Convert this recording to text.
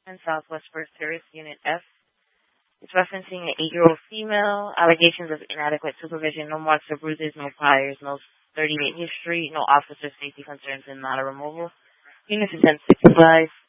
and Southwest First Terrace, Unit F. It's referencing an 8-year-old female, allegations of inadequate supervision, no marks or bruises, no priors, no 38 history, no officer safety concerns, and not a removal. Unit is 1065.